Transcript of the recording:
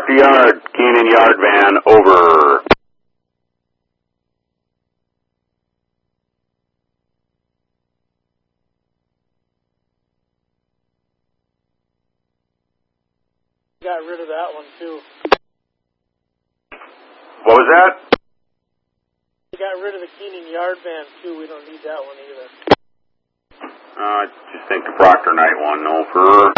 to yard. Keenan yard van, over. Got rid of that one too. What was that? We got rid of the Keenan yard van too. We don't need that one either. I just think the Proctor Knight one, over.